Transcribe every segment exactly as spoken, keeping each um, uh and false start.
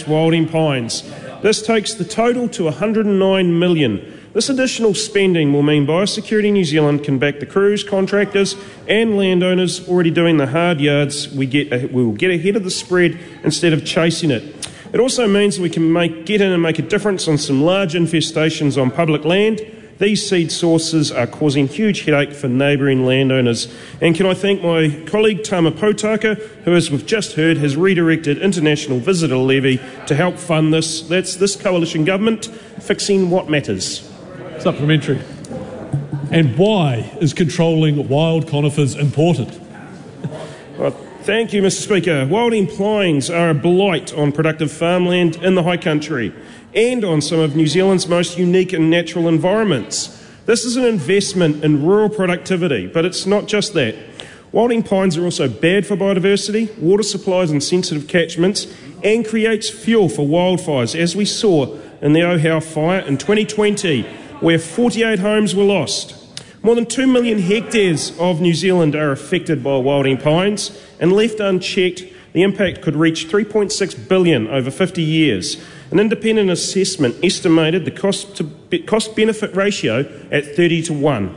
Wilding Pines. This takes the total to one hundred nine million dollars. This additional spending will mean Biosecurity New Zealand can back the crews, contractors and landowners already doing the hard yards. We, get, we will get ahead of the spread instead of chasing it. It also means we can make, get in and make a difference on some large infestations on public land. These seed sources are causing huge headache for neighbouring landowners. And can I thank my colleague Tama Potaka, who, as we've just heard, has redirected international visitor levy to help fund this. That's this coalition government fixing what matters. Supplementary. And why is controlling wild conifers important? Well, thank you, Mister Speaker. Wilding Pines are a blight on productive farmland in the high country and on some of New Zealand's most unique and natural environments. This is an investment in rural productivity, but it's not just that. Wilding Pines are also bad for biodiversity, water supplies and sensitive catchments, and creates fuel for wildfires, as we saw in the Ohau fire in twenty twenty, where forty-eight homes were lost. More than two million hectares of New Zealand are affected by Wilding Pines, and left unchecked, the impact could reach three point six billion dollars over fifty years. An independent assessment estimated the cost to be, cost benefit ratio at thirty to one.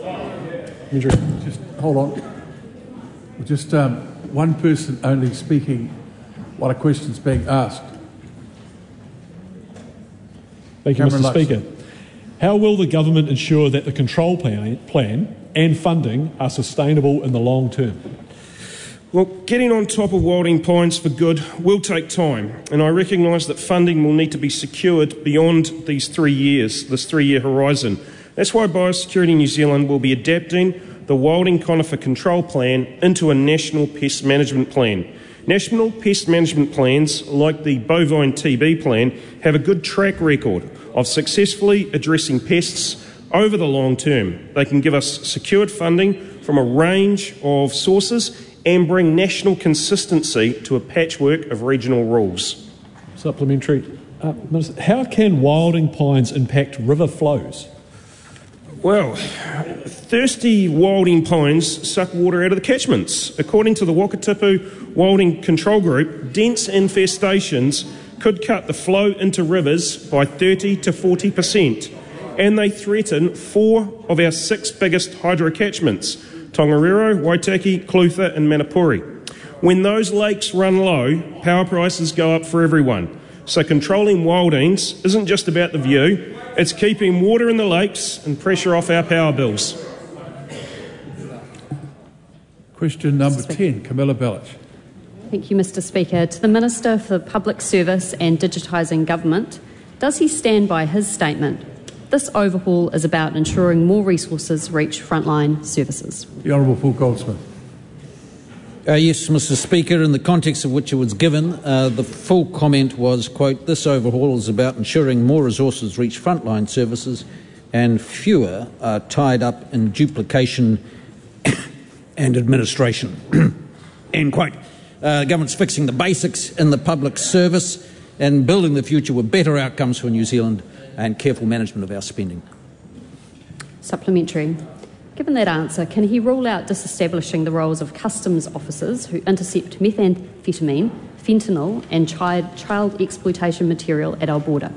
Just hold on. Just um, one person only speaking while a question's being asked. Thank you, Mister Speaker. How will the government ensure that the control plan, plan and funding are sustainable in the long term? Well, getting on top of Wilding Pines for good will take time, and I recognise that funding will need to be secured beyond these three years, this three-year horizon. That's why Biosecurity New Zealand will be adapting the Wilding Conifer Control Plan into a national pest management plan. National pest management plans, like the bovine T B plan, have a good track record of successfully addressing pests over the long term. They can give us secured funding from a range of sources and bring national consistency to a patchwork of regional rules. Supplementary. Uh, Minister, how can Wilding Pines impact river flows? Well, thirsty Wilding Pines suck water out of the catchments. According to the Wakatipu Wilding Control Group, dense infestations could cut the flow into rivers by thirty to forty percent, and they threaten four of our six biggest hydro catchments: Tongariro, Waitaki, Clutha and Manapuri. When those lakes run low, power prices go up for everyone. So controlling wildings isn't just about the view, it's keeping water in the lakes and pressure off our power bills. Question number ten, Camilla Bellich. Thank you, Mister Speaker. To the Minister for Public Service and Digitising Government, does he stand by his statement? This overhaul is about ensuring more resources reach frontline services. The Honourable Paul Goldsmith. Uh, yes, Mister Speaker, in the context of which it was given, uh, the full comment was, quote, "This overhaul is about ensuring more resources reach frontline services and fewer are tied up in duplication and administration." End quote. Uh, the government's fixing the basics in the public service and building the future with better outcomes for New Zealand and careful management of our spending. Supplementary. Given that answer, can he rule out disestablishing the roles of customs officers who intercept methamphetamine, fentanyl and child, child exploitation material at our border?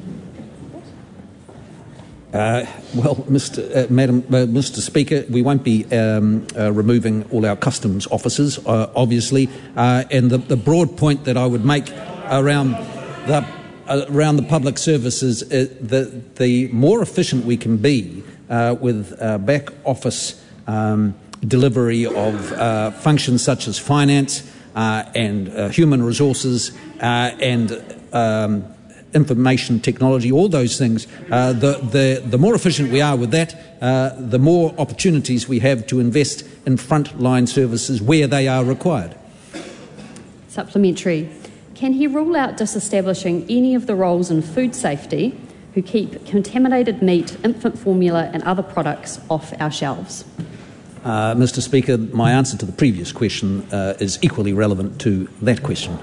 Uh, well, Mister Uh, Madam, uh, Mister Speaker, we won't be um, uh, removing all our customs officers, uh, obviously, uh, and the, the broad point that I would make around the uh, around the public services, uh, the the more efficient we can be uh, with uh, back office um, delivery of uh, functions such as finance uh, and uh, human resources uh, and um, information technology, all those things, uh, the, the, the more efficient we are with that, uh, the more opportunities we have to invest in frontline services where they are required. Supplementary. Can he rule out disestablishing any of the roles in food safety who keep contaminated meat, infant formula and other products off our shelves? Uh, Mister Speaker, my answer to the previous question uh, is equally relevant to that question.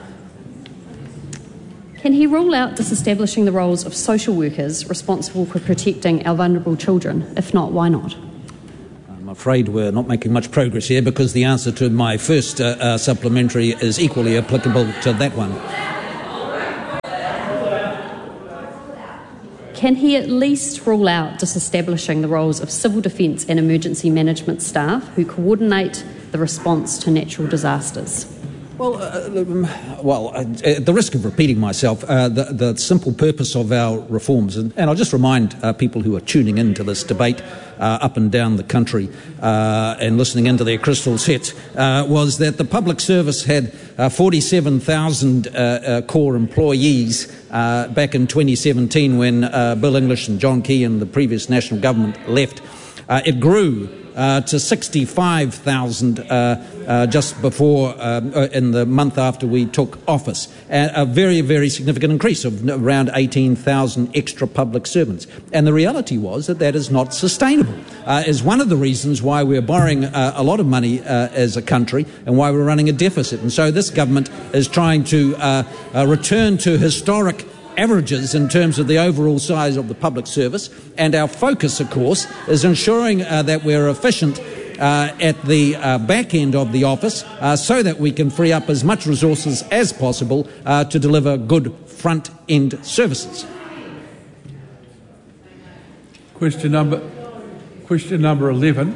Can he rule out disestablishing the roles of social workers responsible for protecting our vulnerable children? If not, why not? I'm afraid we're not making much progress here because the answer to my first uh, uh, supplementary is equally applicable to that one. can he at least rule out disestablishing the roles of civil defence and emergency management staff who coordinate the response to natural disasters? Well, uh, well, uh, at the risk of repeating myself, uh, the, the simple purpose of our reforms, and, and I'll just remind uh, people who are tuning into this debate uh, up and down the country uh, and listening into their crystal sets, uh, was that the public service had uh, forty-seven thousand uh, uh, core employees uh, back in twenty seventeen when uh, Bill English and John Key and the previous national government left. Uh, it grew Uh, to sixty-five thousand uh, uh, just before, um, uh, in the month after we took office. A, a very, very significant increase of around eighteen thousand extra public servants. And the reality was that that is not sustainable. Uh, is one of the reasons why we're borrowing uh, a lot of money uh, as a country and why we're running a deficit. And so this government is trying to uh, uh, return to historic averages in terms of the overall size of the public service, and our focus, of course, is ensuring uh, that we're efficient uh, at the uh, back end of the office uh, so that we can free up as much resources as possible uh, to deliver good front-end services. Question number, question number eleven.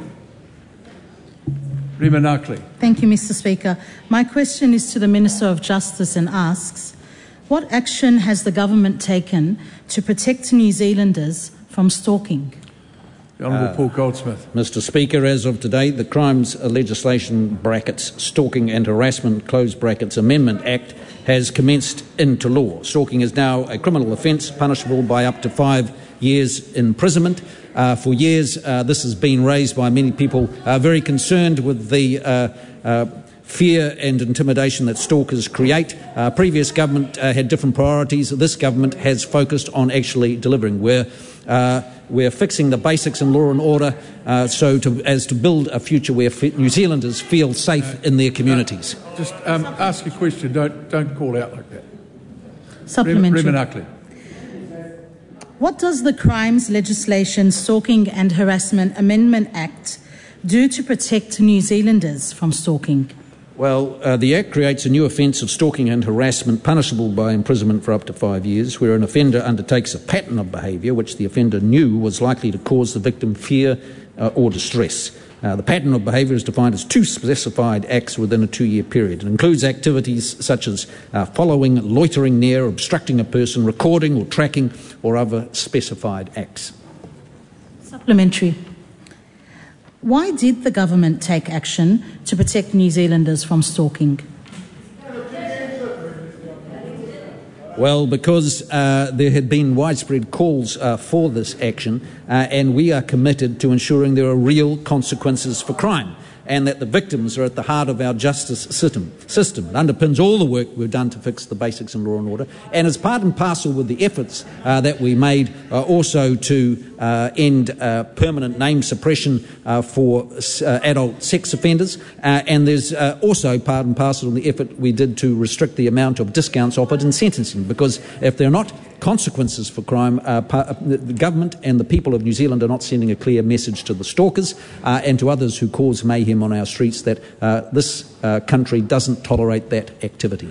Rima Narkle. Thank you, Mister Speaker. My question is to the Minister of Justice and asks, what action has the government taken to protect New Zealanders from stalking? The Honourable uh, Paul Goldsmith. Mister Speaker, as of today, the Crimes Legislation brackets Stalking and Harassment close brackets Amendment Act has commenced into law. Stalking is now a criminal offence punishable by up to five years imprisonment. Uh, for years, uh, this has been raised by many people uh, very concerned with the uh, uh, fear and intimidation that stalkers create. Uh, previous government uh, had different priorities. This government has focused on actually delivering. We're, uh, we're fixing the basics in law and order uh, so to, as to build a future where New Zealanders feel safe uh, in their communities. Uh, just um, ask a question. Don't, don't call out like that. Supplementary. Rima Narkle. What does the Crimes Legislation Stalking and Harassment Amendment Act do to protect New Zealanders from stalking? Well, uh, the Act creates a new offence of stalking and harassment punishable by imprisonment for up to five years, where an offender undertakes a pattern of behaviour which the offender knew was likely to cause the victim fear uh, or distress. Uh, the pattern of behaviour is defined as two specified acts within a two-year period. It includes activities such as uh, following, loitering near, obstructing a person, recording or tracking, or other specified acts. Supplementary. Why did the government take action to protect New Zealanders from stalking? Well, because uh, there had been widespread calls uh, for this action, uh, and we are committed to ensuring there are real consequences for crime, and that the victims are at the heart of our justice system. system. It underpins all the work we've done to fix the basics in law and order, and is part and parcel with the efforts uh, that we made uh, also to uh, end uh, permanent name suppression uh, for uh, adult sex offenders, uh, and there's uh, also part and parcel of the effort we did to restrict the amount of discounts offered in sentencing, because if they're not consequences for crime, uh, the government and the people of New Zealand are not sending a clear message to the stalkers uh, and to others who cause mayhem on our streets that uh, this uh, country doesn't tolerate that activity.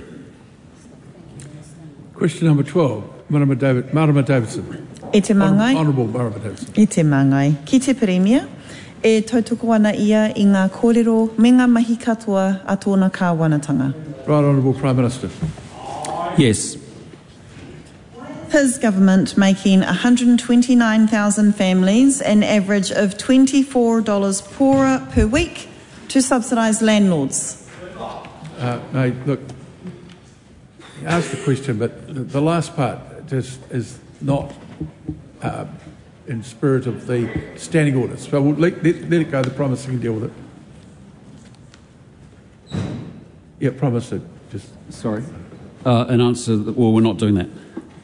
Question number twelve, Marama, David, Marama Davidson. I te mangai. Honourable Marama Davidson. I te mangai. Ki te Premier, e tautoko ana ia i ngā kōrero me ngā mahi katoa a tōna kāwanatanga. Right Honourable Prime Minister. Yes. His government making one hundred twenty-nine thousand families an average of twenty-four dollars poorer per week to subsidise landlords. Uh, no, look, you asked the question, but the, the last part just is not uh, in spirit of the standing orders. So we'll let, let, let it go. The Prime Minister can deal with it. Yeah, Prime Minister, just... Sorry. Uh, an answer, that, well, we're not doing that.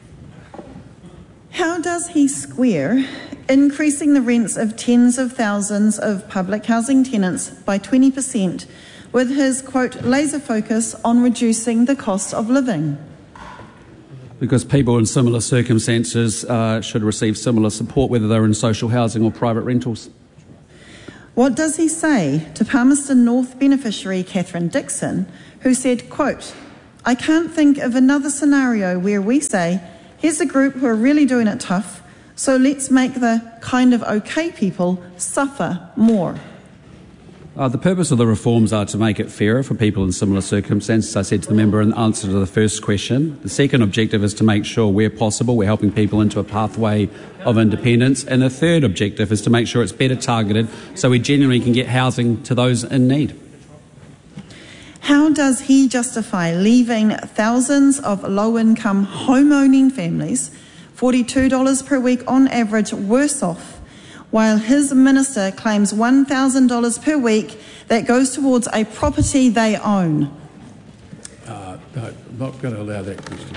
How does he square increasing the rents of tens of thousands of public housing tenants by twenty percent with his, quote, laser focus on reducing the cost of living? Because people in similar circumstances uh, should receive similar support, whether they're in social housing or private rentals. What does he say to Palmerston North beneficiary Catherine Dixon, who said, quote, I can't think of another scenario where we say, here's a group who are really doing it tough, So let's make the kind of okay people suffer more. Uh, the purpose of the reforms are to make it fairer for people in similar circumstances, I said to the member in answer to the first question. The second objective is to make sure where possible we're helping people into a pathway of independence. And the third objective is to make sure it's better targeted so we genuinely can get housing to those in need. How does he justify leaving thousands of low-income home-owning families, forty-two dollars per week on average, worse off, while his minister claims one thousand dollars per week that goes towards a property they own? Uh, no, I'm not going to allow that question.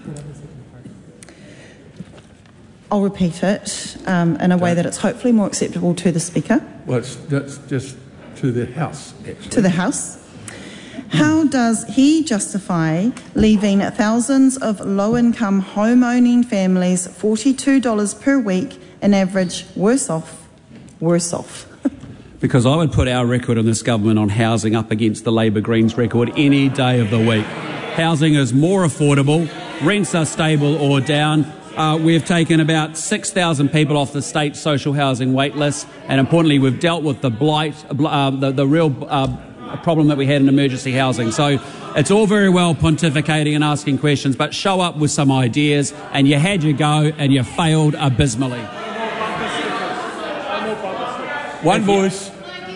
I'll repeat it um, in a way that it's hopefully more acceptable to the Speaker. Well, it's, it's just to the House, actually. To the House. How does he justify leaving thousands of low-income home-owning families forty-two dollars per week an average worse off? Worse off. Because I would put our record in this government on housing up against the Labor Greens record any day of the week. Housing is more affordable, rents are stable or down. Uh, we've taken about six thousand people off the state social housing wait list, and importantly we've dealt with the blight, uh, the, the real uh, problem that we had in emergency housing. So it's all very well pontificating and asking questions, but show up with some ideas, and you had your go and you failed abysmally. One voice.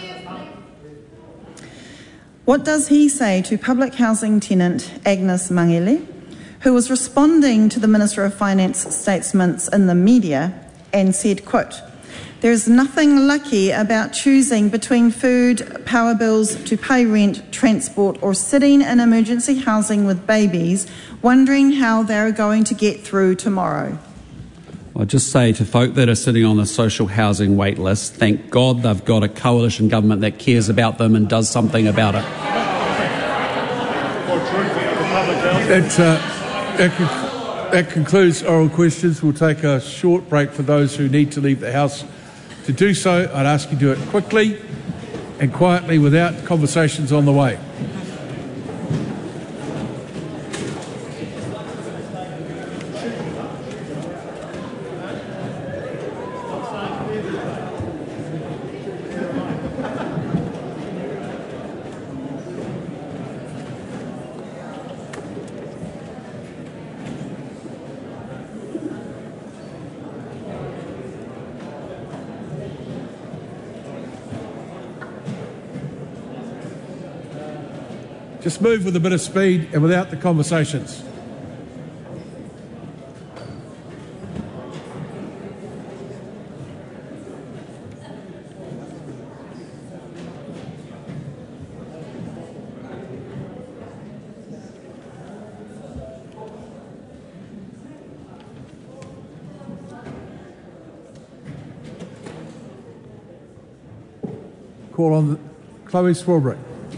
What does he say to public housing tenant Agnes Mangele, who was responding to the Minister of Finance statements in the media and said, quote, "There's nothing lucky about choosing between food, power bills to pay rent, transport, or sitting in emergency housing with babies, wondering how they're going to get through tomorrow." I'll just say to folk that are sitting on the social housing wait list, thank God they've got a coalition government that cares about them and does something about it. That, uh, that, con- that concludes oral questions. We'll take a short break for those who need to leave the House. To do so, I'd ask you to do it quickly and quietly without conversations on the way. Just move with a bit of speed and without the conversations. Call on Chloe Swarbrick.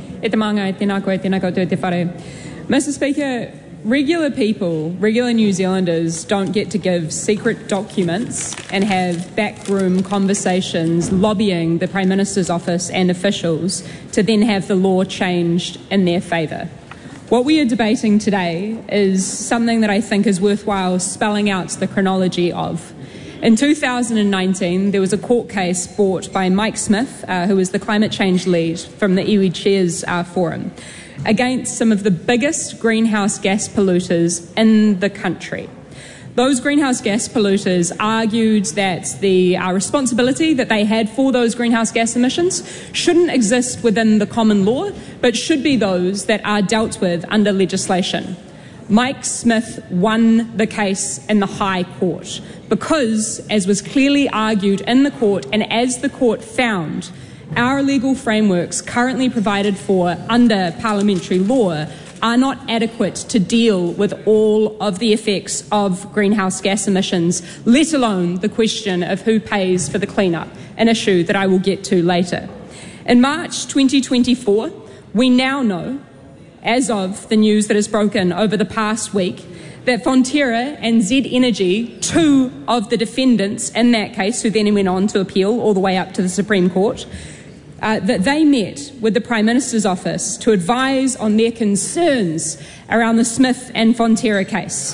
Mister Speaker, regular people, regular New Zealanders don't get to give secret documents and have backroom conversations lobbying the Prime Minister's office and officials to then have the law changed in their favour. What we are debating today is something that I think is worthwhile spelling out the chronology of. In two thousand nineteen, there was a court case brought by Mike Smith, uh, who was the climate change lead from the Iwi Chairs uh, Forum, against some of the biggest greenhouse gas polluters in the country. Those greenhouse gas polluters argued that the uh, responsibility that they had for those greenhouse gas emissions shouldn't exist within the common law, but should be those that are dealt with under legislation. Mike Smith won the case in the High Court because, as was clearly argued in the court and as the court found, our legal frameworks currently provided for under parliamentary law are not adequate to deal with all of the effects of greenhouse gas emissions, let alone the question of who pays for the clean-up, an issue that I will get to later. In March twenty twenty-four, we now know, as of the news that has broken over the past week, that Fonterra and Z Energy, two of the defendants in that case, who then went on to appeal all the way up to the Supreme Court, uh, that they met with the Prime Minister's office to advise on their concerns around the Smith and Fonterra case.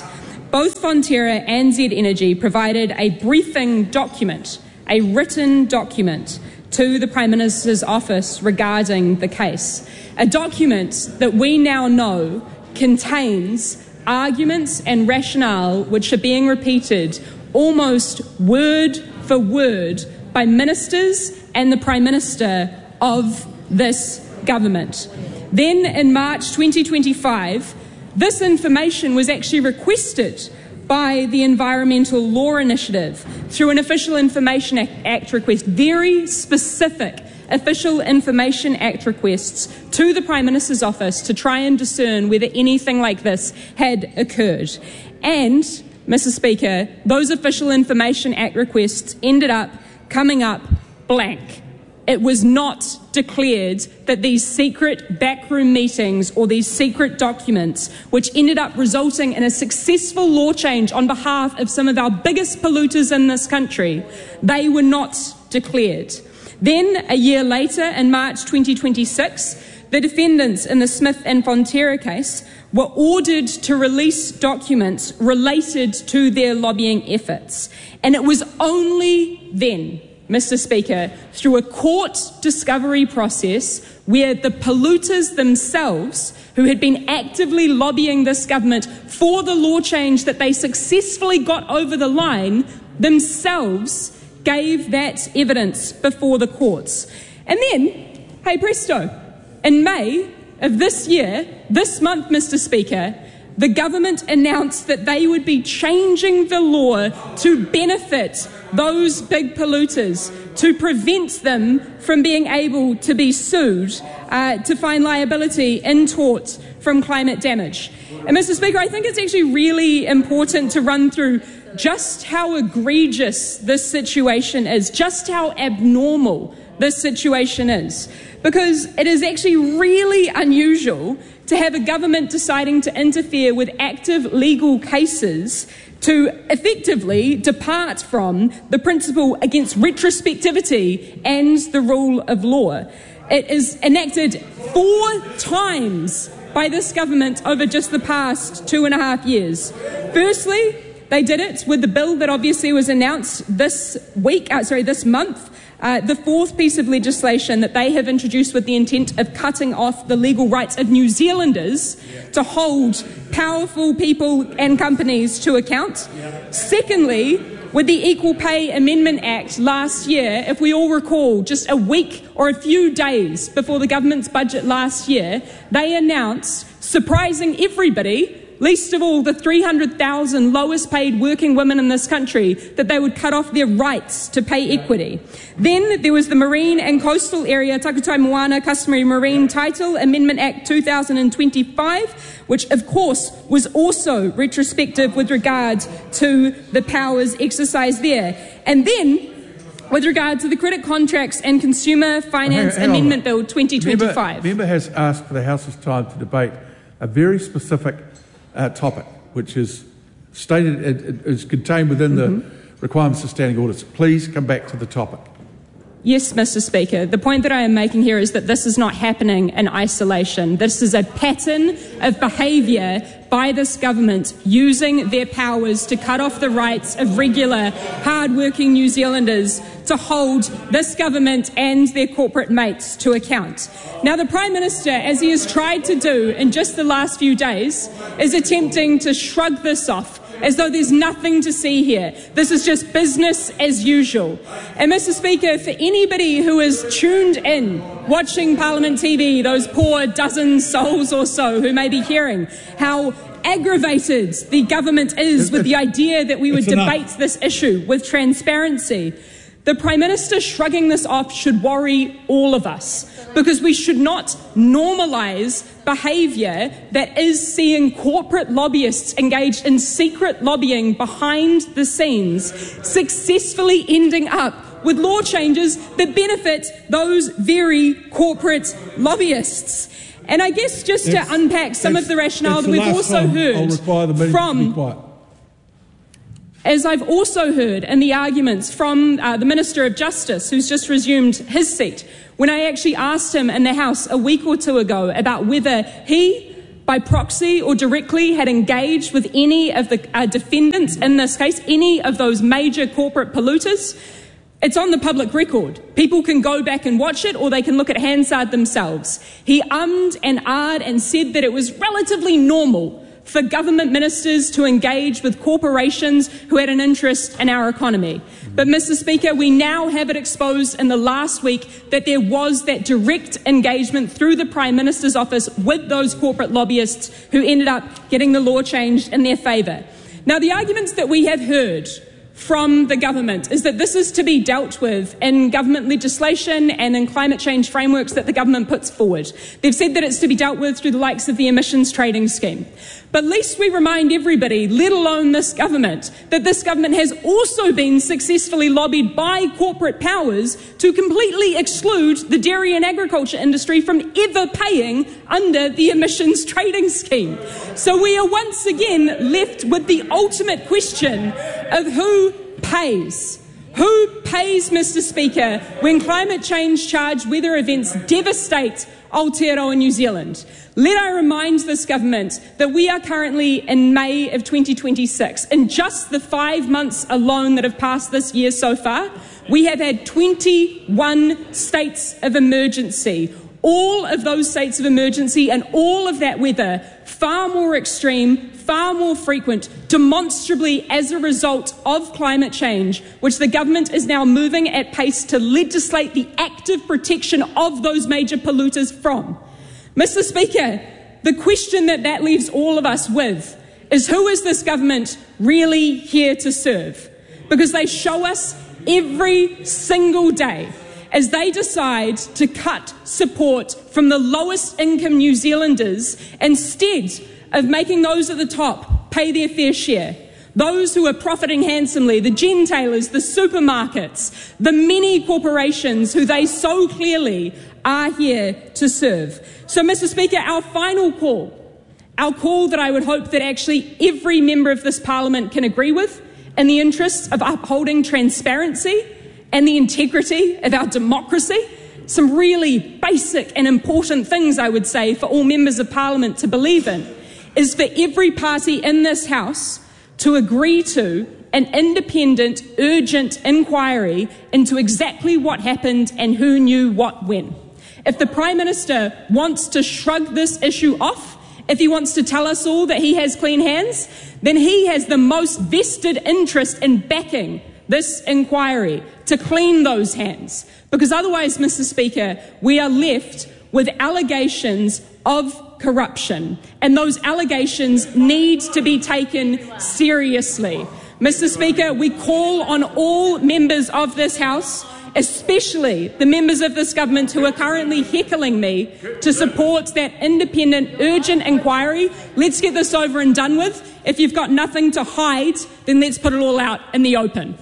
both Fonterra and Z Energy provided a briefing document, a written document, to the Prime Minister's office regarding the case. A document that we now know contains arguments and rationale which are being repeated almost word for word by ministers and the Prime Minister of this government. Then in March twenty twenty-five, this information was actually requested by the Environmental Law Initiative through an Official Information Act request, very specific Official Information Act requests to the Prime Minister's office to try and discern whether anything like this had occurred. And, Mister Speaker, those Official Information Act requests ended up coming up blank. It was not declared that these secret backroom meetings or these secret documents, which ended up resulting in a successful law change on behalf of some of our biggest polluters in this country, they were not declared. Then, a year later, in March twenty twenty-six, the defendants in the Smith and Fonterra case were ordered to release documents related to their lobbying efforts. And it was only then, Mister Speaker, through a court discovery process where the polluters themselves, who had been actively lobbying this government for the law change that they successfully got over the line, themselves gave that evidence before the courts. And then, hey presto, in May of this year, this month, Mister Speaker, the government announced that they would be changing the law to benefit those big polluters, to prevent them from being able to be sued, uh, to find liability in tort from climate damage. And Mister Speaker, I think it's actually really important to run through just how egregious this situation is, just how abnormal this situation is, because it is actually really unusual to have a government deciding to interfere with active legal cases to effectively depart from the principle against retrospectivity and the rule of law. It is enacted four times by this government over just the past two and a half years. Firstly, they did it with the bill that obviously was announced this week, uh, sorry, this month, uh, the fourth piece of legislation that they have introduced with the intent of cutting off the legal rights of New Zealanders to hold powerful people and companies to account. Secondly, with the Equal Pay Amendment Act last year, if we all recall, just a week or a few days before the government's budget last year, they announced, surprising everybody, least of all the three hundred thousand lowest paid working women in this country, that they would cut off their rights to pay equity. Then there was the Marine and Coastal Area Takutai Moana Customary Marine Title Amendment Act two thousand twenty-five, which of course was also retrospective with regard to the powers exercised there. And then, with regard to the Credit Contracts and Consumer Finance hang, hang Amendment Bill twenty twenty-five. Member, member has asked for the House's time to debate a very specific Uh, topic, which is stated, it, it is contained within mm-hmm. the requirements of standing orders. Please come back to the topic. Yes, Mister Speaker. The point that I am making here is that this is not happening in isolation. This is a pattern of behaviour by this government using their powers to cut off the rights of regular, hard-working New Zealanders to hold this government and their corporate mates to account. Now, the Prime Minister, as he has tried to do in just the last few days, is attempting to shrug this off as though there's nothing to see here. This is just business as usual. And, Mister Speaker, for anybody who is tuned in, watching Parliament T V, those poor dozen souls or so who may be hearing how aggravated the government is with the idea that we would debate this issue with transparency, the Prime Minister shrugging this off should worry all of us, because we should not normalise behaviour that is seeing corporate lobbyists engaged in secret lobbying behind the scenes, successfully ending up with law changes that benefit those very corporate lobbyists. And I guess just it's, to unpack some of the rationale that we've also heard from, as I've also heard in the arguments from uh, the Minister of Justice, who's just resumed his seat, when I actually asked him in the House a week or two ago about whether he, by proxy or directly had engaged with any of the uh, defendants in this case, any of those major corporate polluters, it's on the public record. People can go back and watch it, or they can look at Hansard themselves. He ummed and ahed and said that it was relatively normal for government ministers to engage with corporations who had an interest in our economy. But, Mister Speaker, we now have it exposed in the last week that there was that direct engagement through the Prime Minister's office with those corporate lobbyists who ended up getting the law changed in their favour. Now, the arguments that we have heard from the government is that this is to be dealt with in government legislation and in climate change frameworks that the government puts forward. They've said that it's to be dealt with through the likes of the emissions trading scheme. But least we remind everybody, let alone this government, that this government has also been successfully lobbied by corporate powers to completely exclude the dairy and agriculture industry from ever paying under the emissions trading scheme. So we are once again left with the ultimate question of who pays. Who pays, Mister Speaker, when climate change charged weather events devastate Aotearoa New Zealand? Let I remind this government that we are currently in May of twenty twenty-six. In just the five months alone that have passed this year so far, we have had twenty-one states of emergency. All of those states of emergency and all of that weather far more extreme, far more frequent, demonstrably as a result of climate change, which the government is now moving at pace to legislate the active protection of those major polluters from. Mister Speaker, the question that that leaves all of us with is, who is this government really here to serve? Because they show us every single day as they decide to cut support from the lowest income New Zealanders instead of making those at the top pay their fair share. Those who are profiting handsomely, the gentailers, the supermarkets, the many corporations who they so clearly are here to serve. So, Mister Speaker, our final call, our call that I would hope that actually every member of this Parliament can agree with, in the interests of upholding transparency and the integrity of our democracy, some really basic and important things, I would say, for all members of Parliament to believe in, is for every party in this House to agree to an independent, urgent inquiry into exactly what happened and who knew what when. If the Prime Minister wants to shrug this issue off, if he wants to tell us all that he has clean hands, then he has the most vested interest in backing this inquiry to clean those hands. Because otherwise, Mister Speaker, we are left with allegations of corruption, and those allegations need to be taken seriously. Mister Speaker, we call on all members of this House, especially the members of this government who are currently heckling me, to support that independent, urgent inquiry. Let's get this over and done with. If you've got nothing to hide, then let's put it all out in the open.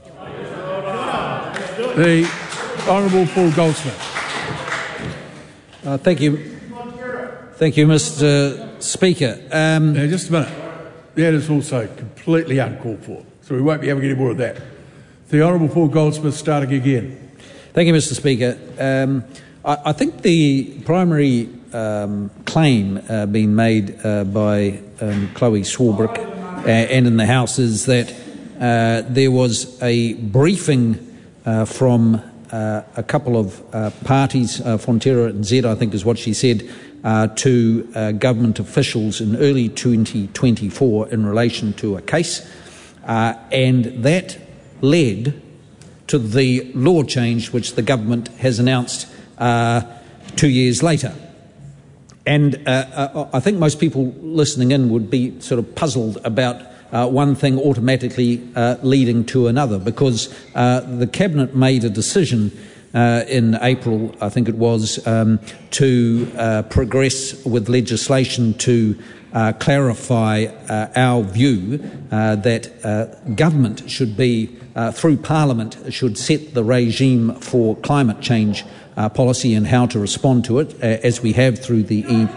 The Honourable Paul Goldsmith. Uh, thank you. Thank you, Mister Speaker. Um, now, just a minute. That is also completely uncalled for, so we won't be able to get any more of that. The Honourable Paul Goldsmith starting again. Thank you, Mister Speaker. Um, I, I think the primary um, claim uh, being made uh, by um, Chloe Swarbrick uh, and in the House is that uh, there was a briefing uh, from uh, a couple of uh, parties, uh, Fonterra and Z, I think is what she said, uh, to uh, government officials in early twenty twenty-four in relation to a case, uh, and that led to the law change which the government has announced uh, two years later. And uh, uh, I think most people listening in would be sort of puzzled about uh, one thing automatically uh, leading to another, because uh, the Cabinet made a decision uh, in April, I think it was, um, to uh, progress with legislation to uh, clarify uh, our view uh, that uh, government should be, uh, through Parliament, should set the regime for climate change Uh, policy and how to respond to it, uh, as we have through the E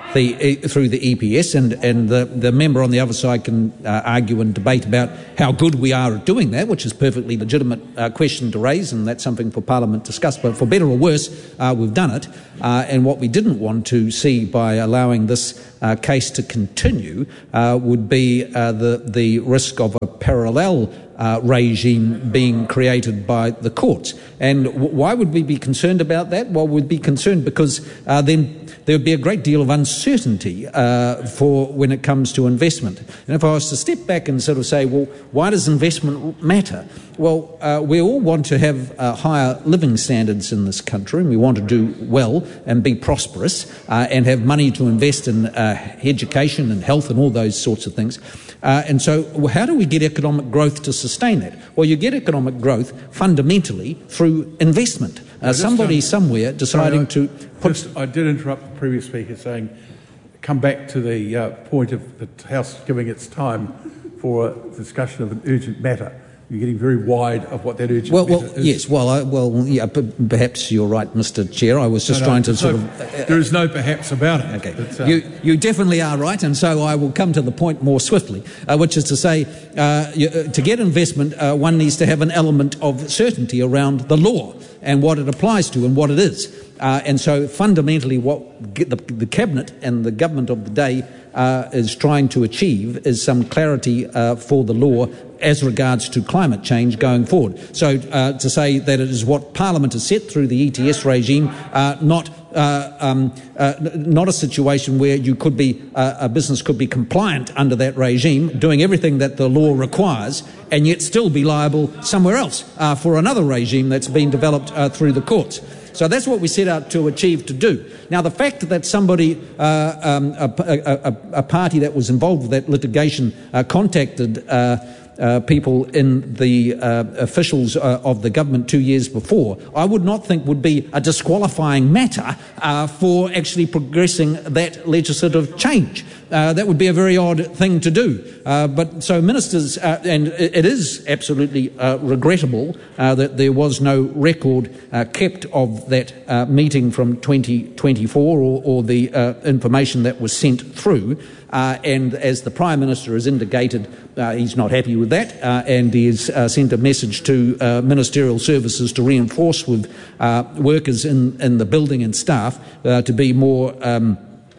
the through the E P S, and and the, the member on the other side can uh, argue and debate about how good we are at doing that, which is a perfectly legitimate uh, question to raise, and that's something for Parliament to discuss. But for better or worse, uh, we've done it, uh, and what we didn't want to see by allowing this uh, case to continue uh, would be uh, the the risk of a parallel Uh, regime being created by the courts. And w- why would we be concerned about that? Well, we'd be concerned because uh, then there would be a great deal of uncertainty uh, for when it comes to investment. And if I was to step back and sort of say, well, why does investment matter? Well, uh, we all want to have uh, higher living standards in this country, and we want to do well and be prosperous uh, and have money to invest in uh, education and health and all those sorts of things. Uh, and so how do we get economic growth to sustain that? Well, you get economic growth fundamentally through investment. Uh, somebody um, somewhere deciding sorry, to put... Just, I did interrupt the previous speaker saying, come back to the uh, point of the House giving its time for a discussion of an urgent matter. You're getting very wide of what that urgent well, matter well, is. Yes, well, I, well, yeah, perhaps you're right, Mister Chair. I was just no, no, trying to sort no, of... Uh, there is no perhaps about it. Okay. But, um, you, you definitely are right, and so I will come to the point more swiftly, uh, which is to say, uh, you, uh, to get investment, uh, one needs to have an element of certainty around the law and what it applies to and what it is. Uh, and so fundamentally what the, the Cabinet and the government of the day uh, is trying to achieve is some clarity uh, for the law as regards to climate change going forward. So uh, to say that it is what Parliament has set through the E T S regime, uh, not uh, um, uh, not a situation where you could be uh, a business could be compliant under that regime, doing everything that the law requires, and yet still be liable somewhere else uh, for another regime that's been developed uh, through the courts. So that's what we set out to achieve to do. Now, the fact that somebody, uh, um, a, a, a party that was involved with that litigation, uh, contacted uh, Uh, people in the uh, officials uh, of the government two years before, I would not think would be a disqualifying matter uh, for actually progressing that legislative change. Uh, that would be a very odd thing to do. Uh, but so ministers, uh, and it is absolutely uh, regrettable uh, that there was no record uh, kept of that uh, meeting from twenty twenty-four or, or the uh, information that was sent through. Uh, and as the Prime Minister has indicated, uh, he's not happy with that, uh, and he has uh, sent a message to uh, ministerial services to reinforce with uh, workers in, in the building and staff uh, to be more um,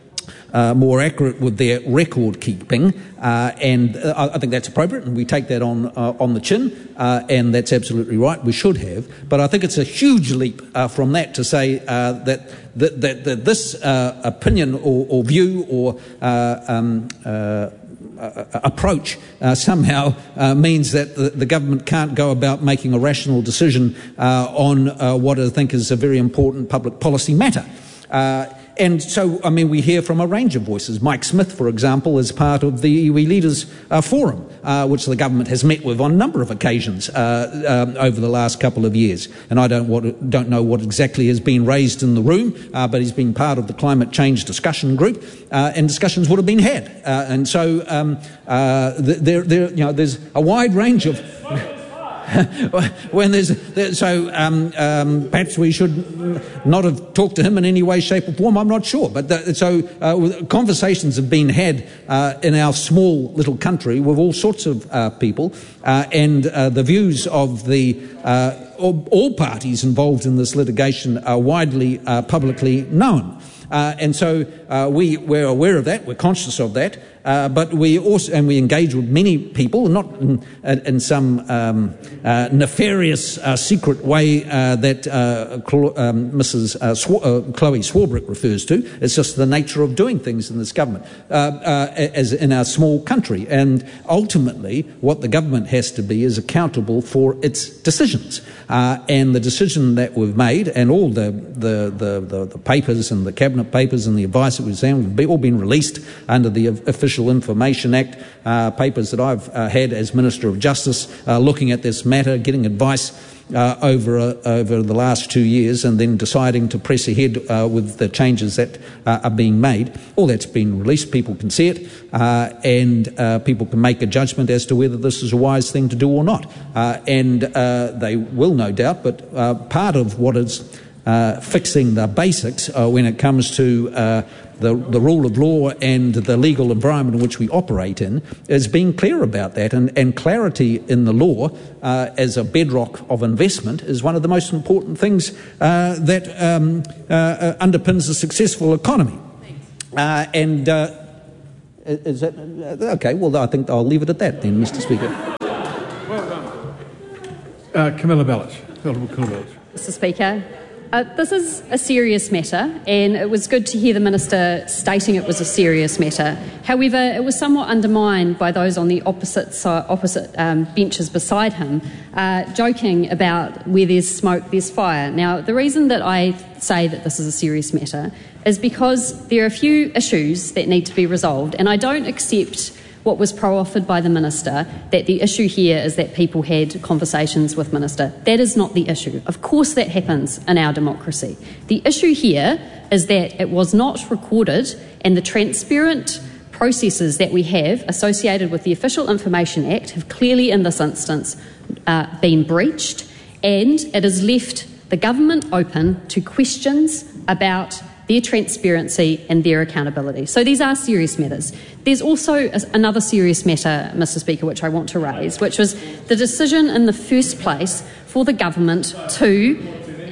Uh, more accurate with their record keeping, uh, and uh, I think that's appropriate, and we take that on uh, on the chin, uh, and that's absolutely right. We should have, but I think it's a huge leap uh, from that to say uh, that, that, that that this uh, opinion or, or view or uh, um, uh, approach uh, somehow uh, means that the, the government can't go about making a rational decision uh, on uh, what I think is a very important public policy matter. Uh, And so, I mean, we hear from a range of voices. Mike Smith, for example, is part of the iwi Leaders uh, Forum, uh, which the government has met with on a number of occasions uh, um, over the last couple of years. And I don't, what, don't know what exactly has been raised in the room, uh, but he's been part of the climate change discussion group, uh, and discussions would have been had. Uh, and so, um, uh, there, there, you know, there's a wide range of. when there's there, so um, um, perhaps we should not have talked to him in any way, shape or form. I'm not sure, but the, so uh, conversations have been had uh, in our small little country with all sorts of uh, people, uh, and uh, the views of the uh, all, all parties involved in this litigation are widely uh, publicly known. Uh, and so uh, we, we're aware of that, we're conscious of that, uh, but we also, and we engage with many people, not in, in some um, uh, nefarious uh, secret way uh, that uh, um, Missus Uh, Sw- uh, Chloe Swarbrick refers to. It's just the nature of doing things in this government, uh, uh, as in our small country. And ultimately, what the government has to be is accountable for its decisions. Uh, and the decision that we've made, and all the, the, the, the, the papers and the cabinet papers and the advice that we've seen have all been released under the Official Information Act, uh, papers that I've uh, had as Minister of Justice uh, looking at this matter, getting advice uh, over uh, over the last two years, and then deciding to press ahead uh, with the changes that uh, are being made. All that's been released, people can see it, uh, and uh, people can make a judgment as to whether this is a wise thing to do or not. Uh, and uh, they will, no doubt, but uh, part of what is Uh, fixing the basics uh, when it comes to uh, the, the rule of law and the legal environment in which we operate in, is being clear about that. And, and clarity in the law uh, as a bedrock of investment is one of the most important things uh, that um, uh, underpins a successful economy. Uh, and uh, is that okay? Well, I think I'll leave it at that then, Mister Speaker. Well done, uh, Camilla Bellich. Mister Speaker, uh, this is a serious matter, and it was good to hear the Minister stating it was a serious matter. However, it was somewhat undermined by those on the opposite side, opposite um, benches beside him, uh, joking about where there's smoke, there's fire. Now, the reason that I say that this is a serious matter is because there are a few issues that need to be resolved, and I don't accept what was pro-offered by the Minister, that the issue here is that people had conversations with Minister. That is not the issue. Of course that happens in our democracy. The issue here is that it was not recorded, and the transparent processes that we have associated with the Official Information Act have clearly in this instance uh, been breached, and it has left the government open to questions about their transparency and their accountability. So these are serious matters. There's also another serious matter, Mister Speaker, which I want to raise, which was the decision in the first place for the government to...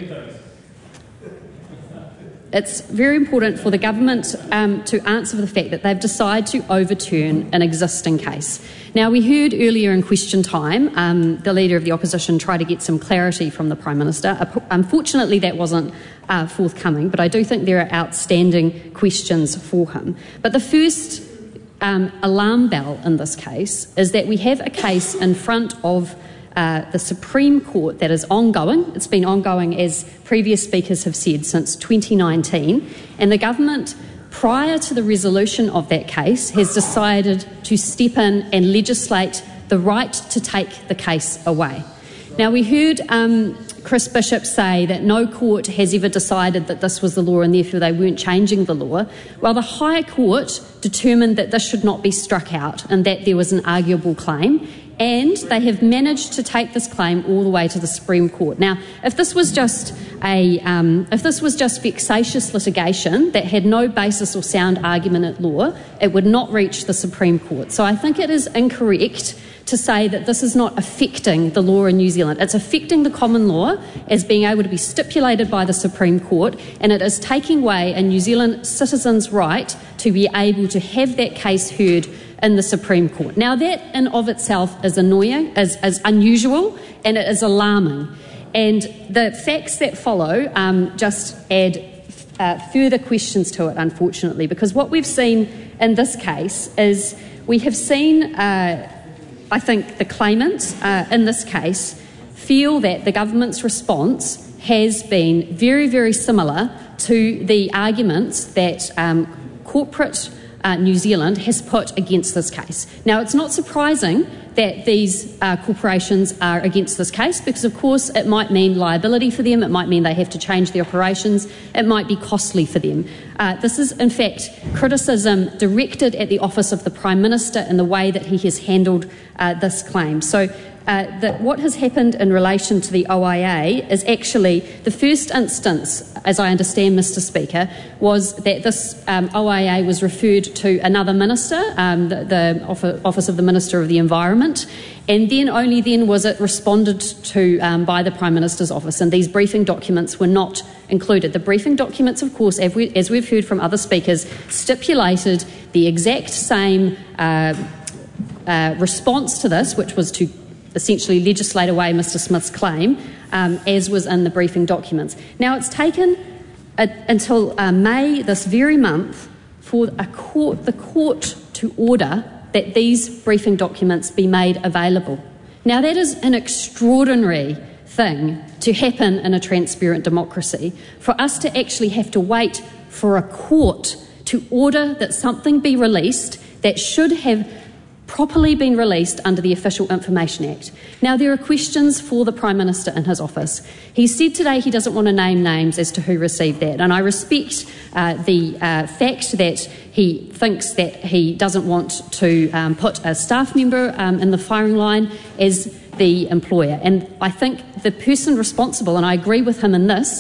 It's very important for the government um, to answer for the fact that they've decided to overturn an existing case. Now, we heard earlier in question time um, the Leader of the Opposition try to get some clarity from the Prime Minister. Unfortunately, that wasn't uh, forthcoming, but I do think there are outstanding questions for him. But the first um, alarm bell in this case is that we have a case in front of Uh, the Supreme Court that is ongoing. It's been ongoing, as previous speakers have said, since twenty nineteen, and the government, prior to the resolution of that case, has decided to step in and legislate the right to take the case away. Now, we heard um, Chris Bishop say that no court has ever decided that this was the law and therefore they weren't changing the law. Well, the High Court determined that this should not be struck out and that there was an arguable claim, and they have managed to take this claim all the way to the Supreme Court. Now, if this was just a, um, if this was just vexatious litigation that had no basis or sound argument at law, it would not reach the Supreme Court. So I think it is incorrect to say that this is not affecting the law in New Zealand. It's affecting the common law as being able to be stipulated by the Supreme Court, and it is taking away a New Zealand citizen's right to be able to have that case heard in the Supreme Court. Now, that in of itself is annoying, is, is unusual, and it is alarming. And the facts that follow um, just add uh, further questions to it, unfortunately, because what we've seen in this case is we have seen, uh, I think, the claimant uh, in this case feel that the government's response has been very, very similar to the arguments that um, corporate Uh, New Zealand has put against this case. Now, it's not surprising that these uh, corporations are against this case because, of course, it might mean liability for them, it might mean they have to change their operations, it might be costly for them. Uh, this is, in fact, criticism directed at the Office of the Prime Minister in the way that he has handled uh, this claim. So Uh, that what has happened in relation to the O I A is actually the first instance, as I understand, Mister Speaker, was that this um, O I A was referred to another minister, um, the, the Office of the Minister of the Environment, and then only then was it responded to um, by the Prime Minister's office, and these briefing documents were not included. The briefing documents, of course, as, we, as we've heard from other speakers, stipulated the exact same uh, uh, response to this, which was to essentially legislate away Mister Smith's claim, um, as was in the briefing documents. Now, it's taken a, until uh, May this very month for a court, the court to order that these briefing documents be made available. Now, that is an extraordinary thing to happen in a transparent democracy, for us to actually have to wait for a court to order that something be released that should have properly been released under the Official Information Act. Now, there are questions for the Prime Minister in his office. He said today he doesn't want to name names as to who received that, and I respect uh, the uh, fact that he thinks that he doesn't want to um, put a staff member um, in the firing line as the employer. And I think the person responsible, and I agree with him in this,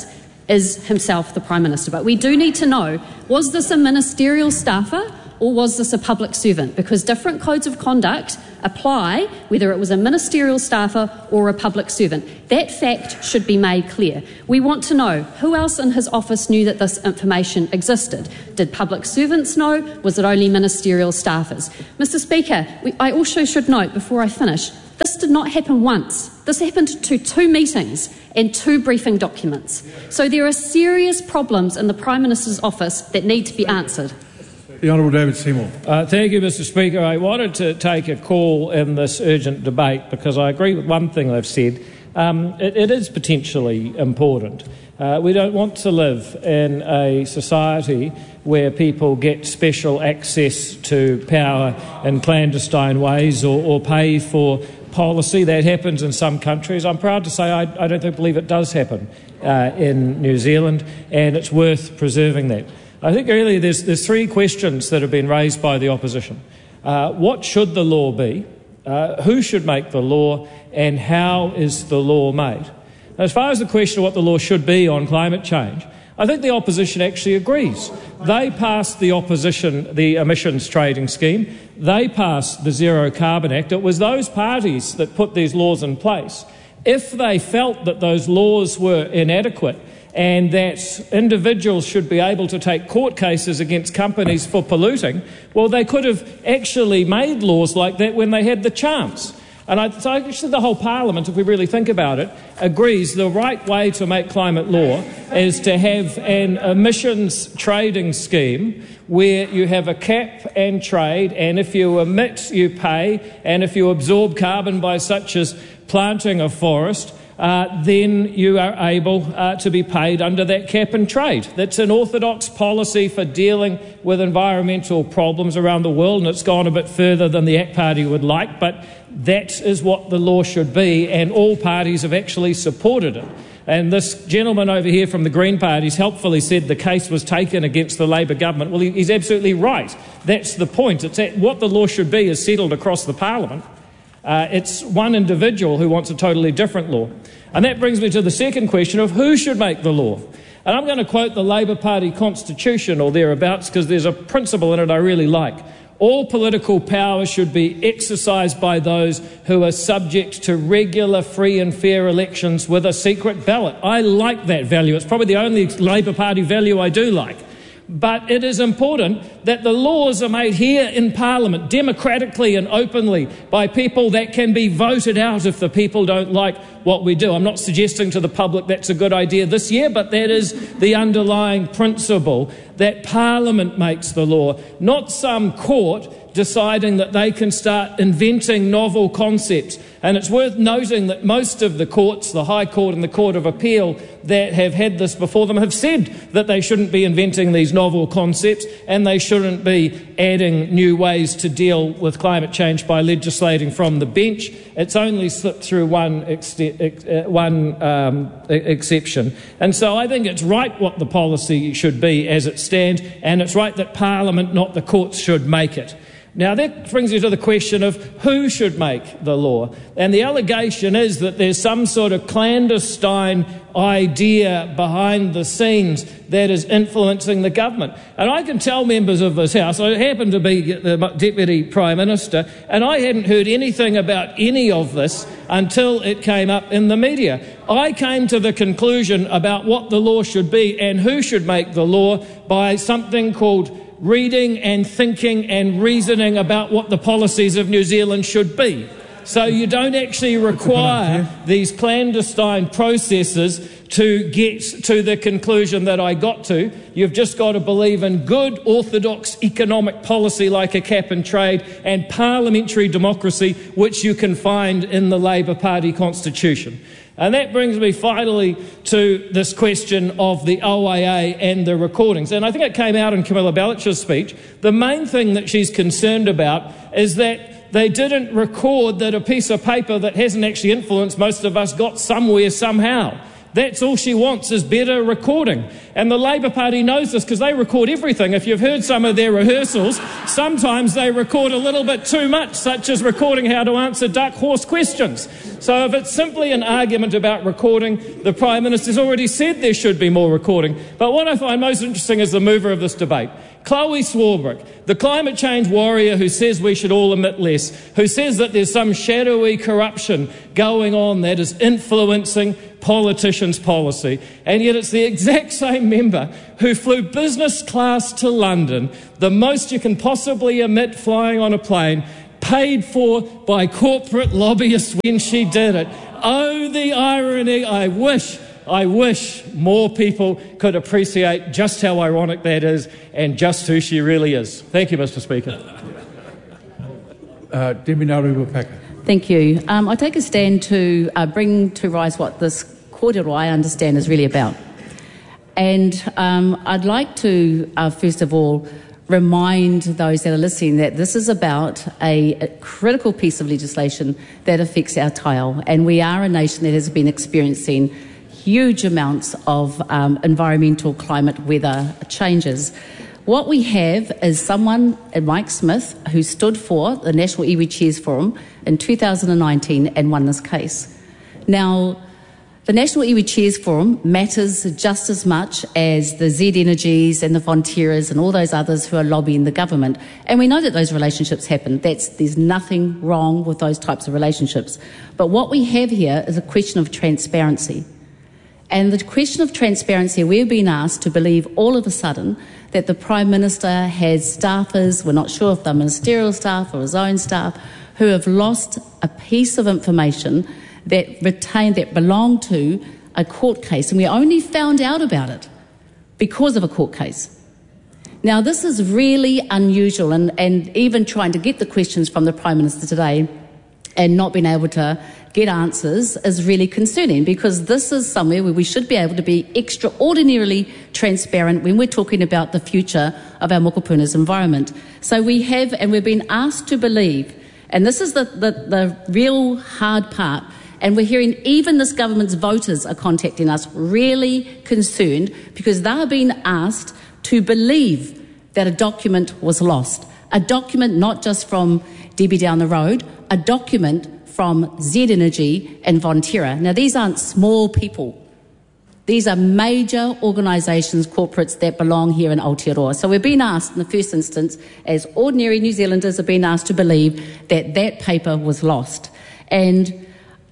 is himself the Prime Minister. But we do need to know, was this a ministerial staffer or was this a public servant? Because different codes of conduct apply whether it was a ministerial staffer or a public servant. That fact should be made clear. We want to know who else in his office knew that this information existed. Did public servants know? Was it only ministerial staffers? Mister Speaker, we, I also should note before I finish, this did not happen once. This happened to two meetings and two briefing documents. So there are serious problems in the Prime Minister's office that need to be answered. The Honourable David Seymour. Uh, thank you, Mister Speaker. I wanted to take a call in this urgent debate because I agree with one thing they've said. Um, it, it is potentially important. Uh, we don't want to live in a society where people get special access to power in clandestine ways or, or pay for policy. That happens in some countries. I'm proud to say I, I don't think, believe it does happen uh, in New Zealand, and it's worth preserving that. I think really there's, there's three questions that have been raised by the opposition. Uh, what should the law be? Uh, who should make the law? And how is the law made? Now, as far as the question of what the law should be on climate change, I think the opposition actually agrees. They passed the opposition, the emissions trading scheme. They passed the Zero Carbon Act. It was those parties that put these laws in place. If they felt that those laws were inadequate and that individuals should be able to take court cases against companies for polluting, well, they could have actually made laws like that when they had the chance. And I, so actually the whole Parliament, if we really think about it, agrees the right way to make climate law is to have an emissions trading scheme where you have a cap and trade, and if you emit, you pay, and if you absorb carbon by such as planting a forest, Uh, then you are able uh, to be paid under that cap and trade. That's an orthodox policy for dealing with environmental problems around the world, and it's gone a bit further than the A C T Party would like, but that is what the law should be, and all parties have actually supported it. And this gentleman over here from the Green Party has helpfully said the case was taken against the Labor government. Well, he, he's absolutely right. That's the point. It's that what the law should be is settled across the Parliament. Uh, it's one individual who wants a totally different law. And that brings me to the second question of who should make the law. And I'm going to quote the Labor Party constitution or thereabouts because there's a principle in it I really like. All political power should be exercised by those who are subject to regular, free and fair elections with a secret ballot. I like that value. It's probably the only Labor Party value I do like. But it is important that the laws are made here in Parliament democratically and openly by people that can be voted out if the people don't like what we do. I'm not suggesting to the public that's a good idea this year, but that is the underlying principle, that Parliament makes the law, not some court deciding that they can start inventing novel concepts. And it's worth noting that most of the courts, the High Court and the Court of Appeal, that have had this before them have said that they shouldn't be inventing these novel concepts and they shouldn't be adding new ways to deal with climate change by legislating from the bench. It's only slipped through one, ex- ex- uh, one um, exception. And so I think it's right what the policy should be as it stands, and it's right that Parliament, not the courts, should make it. Now, that brings you to the question of who should make the law. And the allegation is that there's some sort of clandestine idea behind the scenes that is influencing the government. And I can tell members of this House, I happen to be the Deputy Prime Minister, and I hadn't heard anything about any of this until it came up in the media. I came to the conclusion about what the law should be and who should make the law by something called reading and thinking and reasoning about what the policies of New Zealand should be. So you don't actually require these clandestine processes to get to the conclusion that I got to. You've just got to believe in good orthodox economic policy like a cap and trade and parliamentary democracy, which you can find in the Labor Party constitution. And that brings me finally to this question of the O A A and the recordings. And I think it came out in Camilla Bellich's speech. The main thing that she's concerned about is that they didn't record that a piece of paper that hasn't actually influenced most of us got somewhere somehow. That's all she wants, is better recording. And the Labor Party knows this because they record everything. If you've heard some of their rehearsals, sometimes they record a little bit too much, such as recording how to answer duck horse questions. So if it's simply an argument about recording, the Prime Minister's already said there should be more recording. But what I find most interesting is the mover of this debate, Chloe Swarbrick, the climate change warrior who says we should all emit less, who says that there's some shadowy corruption going on that is influencing politicians' policy, and yet it's the exact same member who flew business class to London, the most you can possibly emit flying on a plane, paid for by corporate lobbyists when she did it. Oh, the irony. I wish, I wish more people could appreciate just how ironic that is and just who she really is. Thank you, Mister Speaker. Uh, Debbie Ngarewa-Packer. Thank you. Um, I take a stand to uh, bring to rise what this kōrero, I understand, is really about. And um, I'd like to, uh, first of all, remind those that are listening that this is about a, a critical piece of legislation that affects our tile. And we are a nation that has been experiencing huge amounts of um, environmental, climate, weather changes. What we have is someone, Mike Smith, who stood for the National Iwi Chairs Forum in two thousand nineteen and won this case. Now, the National Iwi Chairs Forum matters just as much as the Z Energies and the Fonterras and all those others who are lobbying the government. And we know that those relationships happen. That's, there's nothing wrong with those types of relationships. But what we have here is a question of transparency. And the question of transparency, we're being asked to believe all of a sudden that the Prime Minister has staffers, we're not sure if they're ministerial staff or his own staff, who have lost a piece of information that retained, that belonged to a court case, and we only found out about it because of a court case. Now, this is really unusual, and, and even trying to get the questions from the Prime Minister today and not being able to get answers is really concerning, because this is somewhere where we should be able to be extraordinarily transparent when we're talking about the future of our mokopuna's environment. So we have, and we've been asked to believe, and this is the, the, the real hard part, and we're hearing even this government's voters are contacting us really concerned because they're being asked to believe that a document was lost. A document not just from Debbie down the road, a document from Z Energy and Fonterra. Now, these aren't small people. These are major organisations, corporates that belong here in Aotearoa. So we're being asked in the first instance, as ordinary New Zealanders are being asked to believe that that paper was lost. And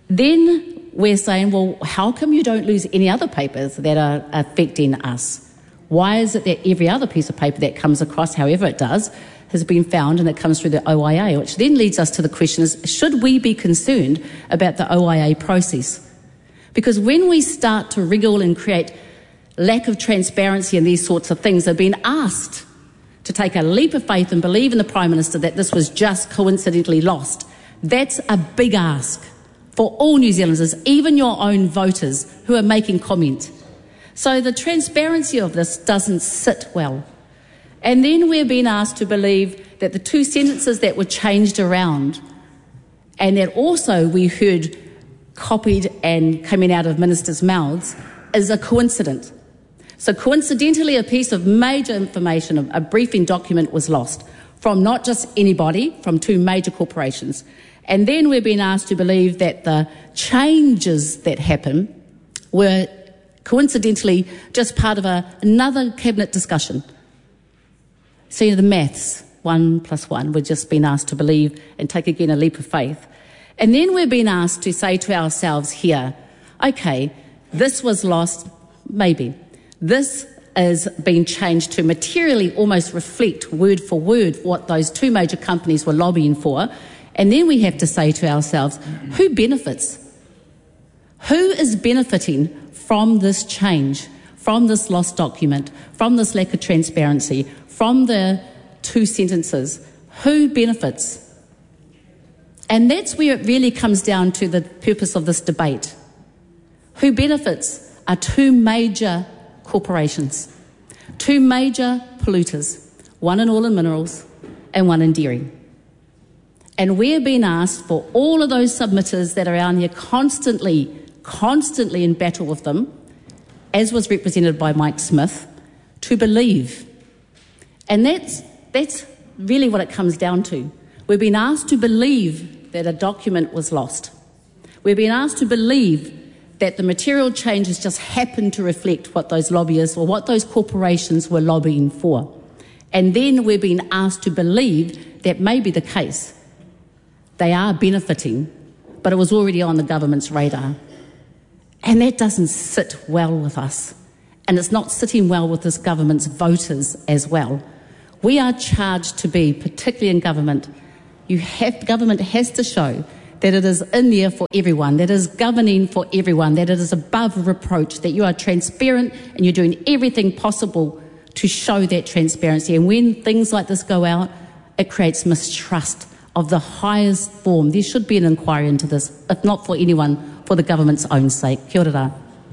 then we're saying, well, how come you don't lose any other papers that are affecting us? Why is it that every other piece of paper that comes across, however it does, has been found and it comes through the O I A, which then leads us to the question is, should we be concerned about the O I A process? Because when we start to wriggle and create lack of transparency and these sorts of things, they've been asked to take a leap of faith and believe in the Prime Minister that this was just coincidentally lost. That's a big ask for all New Zealanders, even your own voters who are making comment. So the transparency of this doesn't sit well. And then we're being asked to believe that the two sentences that were changed around and that also we heard copied and coming out of ministers' mouths is a coincidence. So coincidentally, a piece of major information, a briefing document was lost from not just anybody, from two major corporations. And then we're being asked to believe that the changes that happen were coincidentally just part of a, another cabinet discussion. So, you know, the maths, one plus one, we're just being asked to believe and take again a leap of faith. And then we're being asked to say to ourselves here, okay, this was lost, maybe. This is being changed to materially almost reflect word for word what those two major companies were lobbying for. And then we have to say to ourselves, who benefits? Who is benefiting from this change, from this lost document, from this lack of transparency, from the two sentences? Who benefits? And that's where it really comes down to the purpose of this debate. Who benefits are two major corporations, two major polluters, one in oil and minerals and one in dairy. And we're being asked for all of those submitters that are out here constantly, constantly in battle with them, as was represented by Mike Smith, to believe. And that's, that's really what it comes down to. We've been asked to believe that a document was lost. We've been asked to believe that the material changes just happened to reflect what those lobbyists or what those corporations were lobbying for. And then we've been asked to believe that may be the case. They are benefiting, but it was already on the government's radar. And that doesn't sit well with us. And it's not sitting well with this government's voters as well. We are charged to be, particularly in government, you have, government has to show that it is in there for everyone, that it is governing for everyone, that it is above reproach, that you are transparent and you're doing everything possible to show that transparency. And when things like this go out, it creates mistrust of the highest form. There should be an inquiry into this, if not for anyone, for the government's own sake. Kia ora.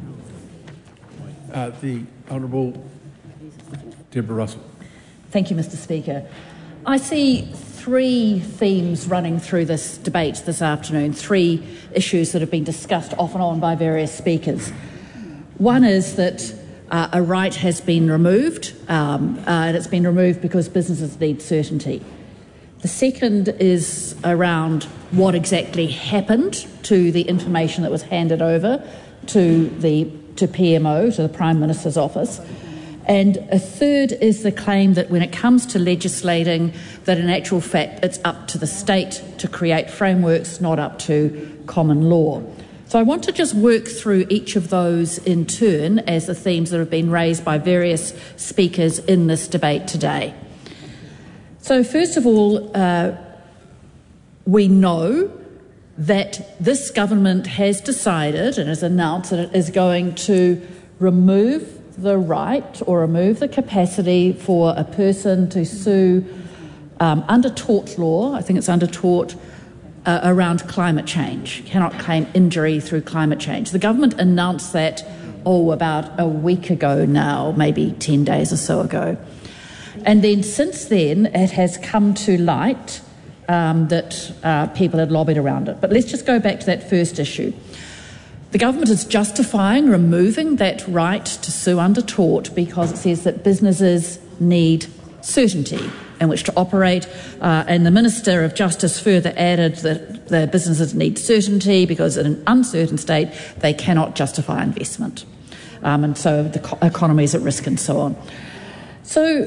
Uh, the Honourable Deborah Russell. Thank you, Mister Speaker. I see three themes running through this debate this afternoon, three issues that have been discussed off and on by various speakers. One is that uh, a right has been removed, um, uh, and it's been removed because businesses need certainty. The second is around what exactly happened to the information that was handed over to the to P M O, to the Prime Minister's office. And a third is the claim that when it comes to legislating, that in actual fact it's up to the state to create frameworks, not up to common law. So I want to just work through each of those in turn as the themes that have been raised by various speakers in this debate today. So first of all, uh, we know that this government has decided and has announced that it is going to remove the right or remove the capacity for a person to sue um, under tort law, I think it's under tort, uh, around climate change. You cannot claim injury through climate change. The government announced that, oh, about a week ago now, maybe ten days or so ago. And then since then, it has come to light um, that uh, people had lobbied around it. But let's just go back to that first issue. The government is justifying removing that right to sue under tort because it says that businesses need certainty in which to operate, uh, and the Minister of Justice further added that the businesses need certainty because in an uncertain state they cannot justify investment, um, and so the co- economy is at risk and so on. So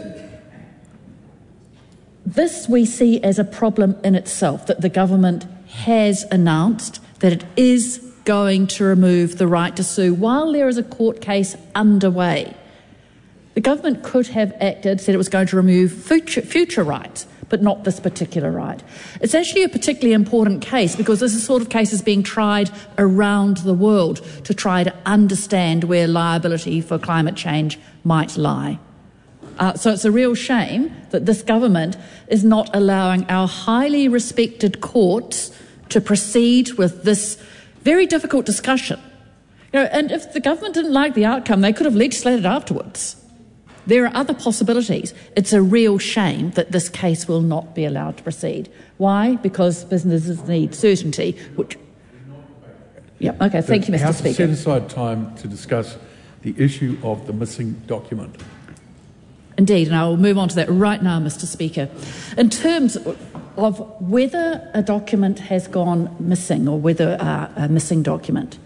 this we see as a problem in itself, that the government has announced that it is going to remove the right to sue while there is a court case underway. The government could have acted, said it was going to remove future, future rights, but not this particular right. It's actually a particularly important case because this is the sort of case is being tried around the world to try to understand where liability for climate change might lie. Uh, so it's a real shame that this government is not allowing our highly respected courts to proceed with this very difficult discussion. You know, and if the government didn't like the outcome, they could have legislated afterwards. There are other possibilities. It's a real shame that this case will not be allowed to proceed. Why? Because businesses need certainty, which... Yeah, OK, thank you, Mister Speaker. Set aside time to discuss the issue of the missing document. Indeed, and I will move on to that right now, Mister Speaker. In terms of whether a document has gone missing or whether uh, a missing document,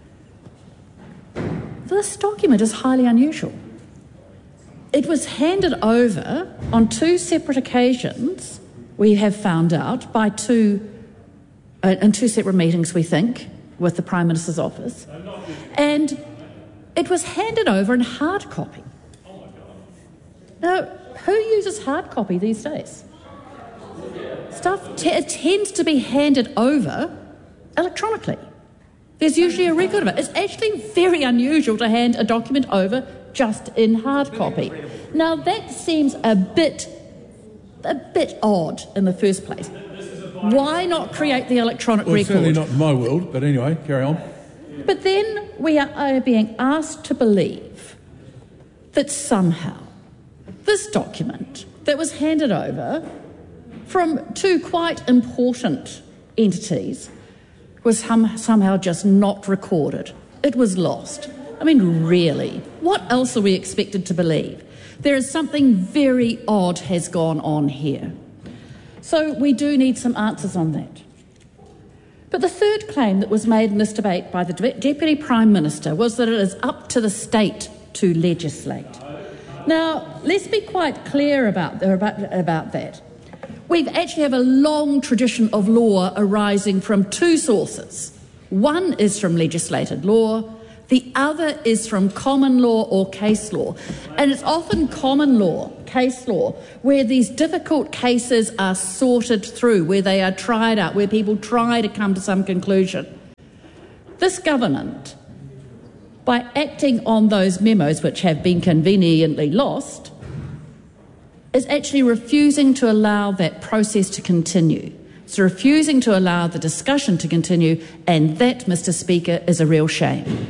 this document is highly unusual. It was handed over on two separate occasions, we have found out, by two, uh, in two separate meetings, we think, with the Prime Minister's office, and it was handed over in hard copy. Now, who uses hard copy these days? Stuff t- it tends to be handed over electronically. There's usually a record of it. It's actually very unusual to hand a document over just in hard copy. Now, that seems a bit, a bit odd in the first place. Why not create the electronic well, record? Certainly not in my world, but anyway, carry on. But then we are, are being asked to believe that somehow this document that was handed over from two quite important entities was hum- somehow just not recorded. It was lost. I mean, really, what else are we expected to believe? There is something very odd has gone on here. So we do need some answers on that. But the third claim that was made in this debate by the Deputy Prime Minister was that it is up to the state to legislate. Now, let's be quite clear about, about, about that. We actually have a long tradition of law arising from two sources. One is from legislated law, the other is from common law or case law. And it's often common law, case law, where these difficult cases are sorted through, where they are tried out, where people try to come to some conclusion. This government, by acting on those memos which have been conveniently lost, is actually refusing to allow that process to continue. It's refusing to allow the discussion to continue, and that, Mister Speaker, is a real shame.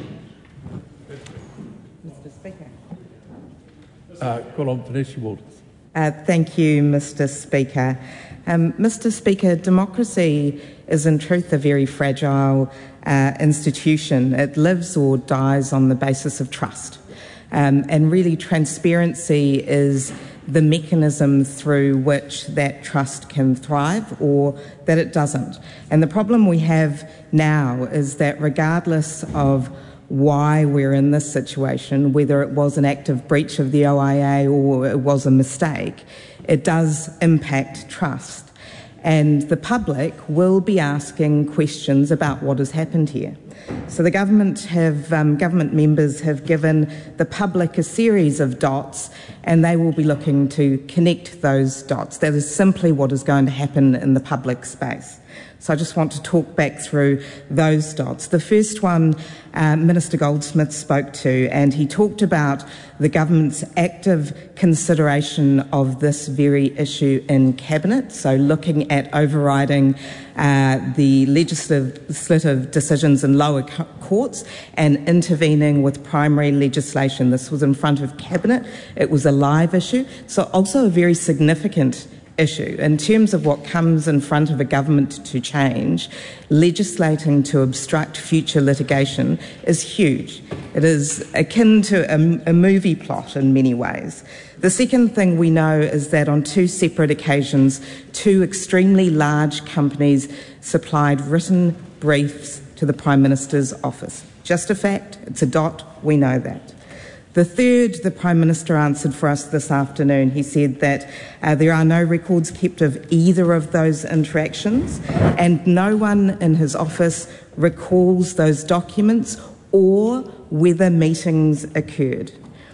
Uh, call on Vanessa Walters. Uh, thank you, Mister Speaker. Um, Mister Speaker, democracy is in truth a very fragile uh, institution. It lives or dies on the basis of trust. Um, and really, transparency is the mechanism through which that trust can thrive or that it doesn't. And the problem we have now is that regardless of why we're in this situation, whether it was an active breach of the O I A or it was a mistake, it does impact trust. And the public will be asking questions about what has happened here. So the government have, um, government members have given the public a series of dots, and they will be looking to connect those dots. That is simply what is going to happen in the public space. So I just want to talk back through those dots. The first one, uh, Minister Goldsmith spoke to, and he talked about the government's active consideration of this very issue in Cabinet, so looking at overriding uh, the legislative decisions in lower courts and intervening with primary legislation. This was in front of Cabinet. It was a live issue, so also a very significant issue. In terms of what comes in front of a government to change, legislating to obstruct future litigation is huge. It is akin to a, a movie plot in many ways. The second thing we know is that on two separate occasions, two extremely large companies supplied written briefs to the Prime Minister's office. Just a fact, it's a dot, we know that. The third, the Prime Minister answered for us this afternoon. He said that uh, there are no records kept of either of those interactions, and no one in his office recalls those documents or whether meetings occurred.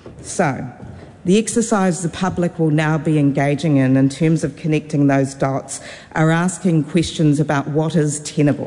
So, the exercise the public will now be engaging in, in terms of connecting those dots, are asking questions about what is tenable.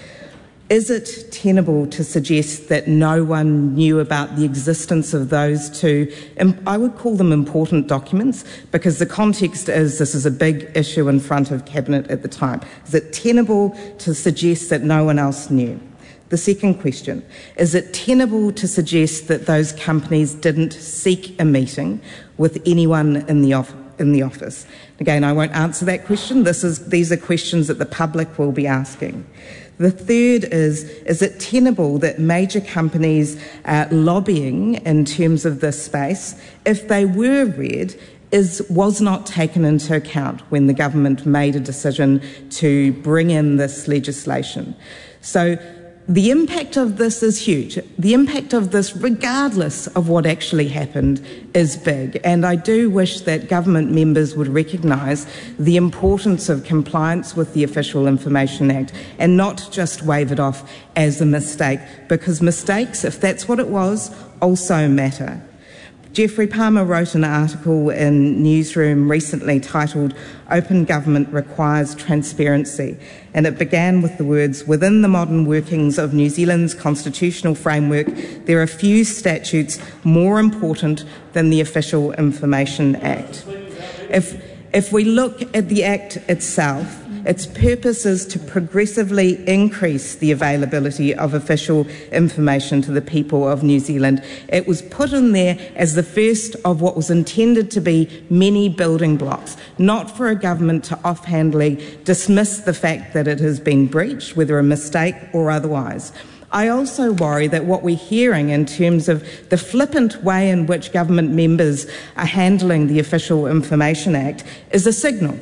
Is it tenable to suggest that no one knew about the existence of those two, I would call them important documents, because the context is this is a big issue in front of Cabinet at the time. Is it tenable to suggest that no one else knew? The second question, is it tenable to suggest that those companies didn't seek a meeting with anyone in the office? in the office? Again, I won't answer that question. This is, these are questions that the public will be asking. The third is, is it tenable that major companies uh, lobbying in terms of this space, if they were read, is, was not taken into account when the government made a decision to bring in this legislation? So the impact of this is huge. The impact of this, regardless of what actually happened, is big. And I do wish that government members would recognise the importance of compliance with the Official Information Act and not just wave it off as a mistake, because mistakes, if that's what it was, also matter. Geoffrey Palmer wrote an article in Newsroom recently titled "Open Government Requires Transparency," and it began with the words, "Within the modern workings of New Zealand's constitutional framework, there are few statutes more important than the Official Information Act." If, if we look at the Act itself, its purpose is to progressively increase the availability of official information to the people of New Zealand. It was put in there as the first of what was intended to be many building blocks, not for a government to offhandedly dismiss the fact that it has been breached, whether a mistake or otherwise. I also worry that what we're hearing in terms of the flippant way in which government members are handling the Official Information Act is a signal.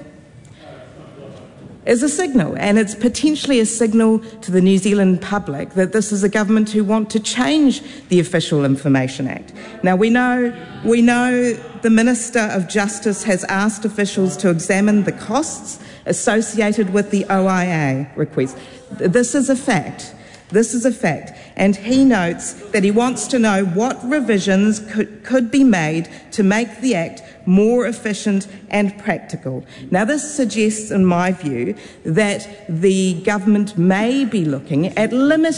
Is a signal, and it's potentially a signal to the New Zealand public that this is a government who want to change the Official Information Act. Now we know, we know the Minister of Justice has asked officials to examine the costs associated with the O I A request. This is a fact. This is a fact, and he notes that he wants to know what revisions could, could be made to make the Act more efficient and practical. Now, this suggests, in my view, that the government may be looking at limiting